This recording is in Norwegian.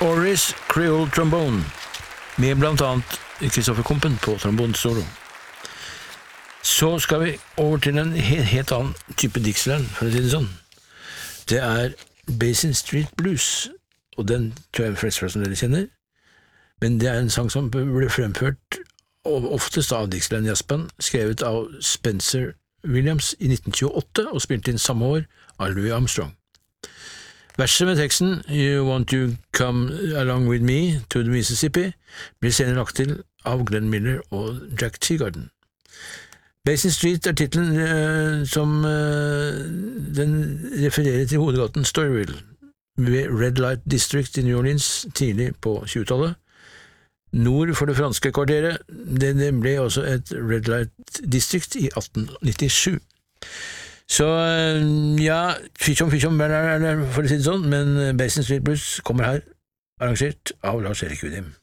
Oris Creole Trombone, med blant annet Kristoffer Kompen på trombonsolo. Så skal vi over til en helt annen type Dixieland, for å si det sånn. Det Basin Street Blues, og den tror jeg flest som dere kjenner, men det en sang som ble fremført oftest av Dixieland Jazzband, skrevet av Spencer Williams i 1928 og spilt inn samme år av Louis Armstrong. Verset med teksten You want to come along with me to the Mississippi blir senere lagt til av Glenn Miller og Jack Teagarden. Basin Street titlen som den refererer til hovedgaten Storyville ved Red Light District i New Orleans tidlig på 20-tallet. Nord for det franske kvarteret, det ble også et Red Light District i 1897. Så ja, fysjom, for å si det sånn, men Basin Street Blues kommer her, arrangert av Lars Erik Udim.